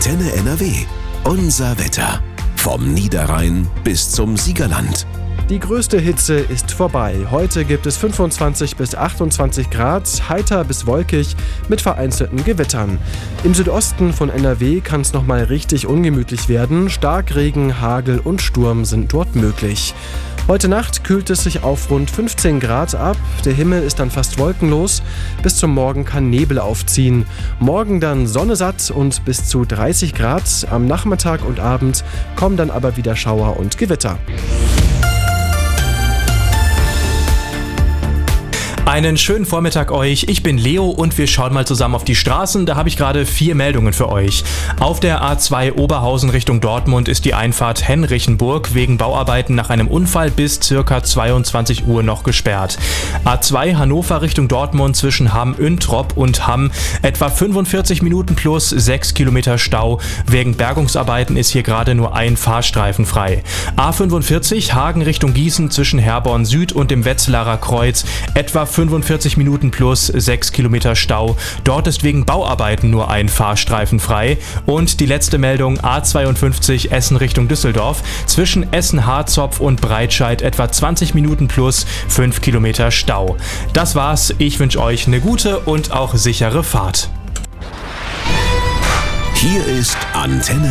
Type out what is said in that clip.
Antenne NRW. Unser Wetter. Vom Niederrhein bis zum Siegerland. Die größte Hitze ist vorbei. Heute gibt es 25 bis 28 Grad, heiter bis wolkig mit vereinzelten Gewittern. Im Südosten von NRW kann es nochmal richtig ungemütlich werden. Starkregen, Hagel und Sturm sind dort möglich. Heute Nacht kühlt es sich auf rund 15 Grad ab. Der Himmel ist dann fast wolkenlos. Bis zum Morgen kann Nebel aufziehen. Morgen dann Sonne satt und bis zu 30 Grad. Am Nachmittag und Abend kommen dann aber wieder Schauer und Gewitter. Einen schönen Vormittag euch, ich bin Leo und wir schauen mal zusammen auf die Straßen. Da habe ich gerade 4 Meldungen für euch. Auf der A2 Oberhausen Richtung Dortmund ist die Einfahrt Henrichenburg wegen Bauarbeiten nach einem Unfall bis ca. 22 Uhr noch gesperrt. A2 Hannover Richtung Dortmund zwischen Hamm-Üntrop und Hamm etwa 45 Minuten plus 6 Kilometer Stau. Wegen Bergungsarbeiten ist hier gerade nur ein Fahrstreifen frei. A45 Hagen Richtung Gießen zwischen Herborn Süd und dem Wetzlarer Kreuz etwa 45 Minuten plus 6 Kilometer Stau. Dort ist wegen Bauarbeiten nur ein Fahrstreifen frei. Und die letzte Meldung, A52 Essen Richtung Düsseldorf. Zwischen Essen-Harzopf und Breitscheid etwa 20 Minuten plus 5 Kilometer Stau. Das war's. Ich wünsche euch eine gute und auch sichere Fahrt. Hier ist Antenne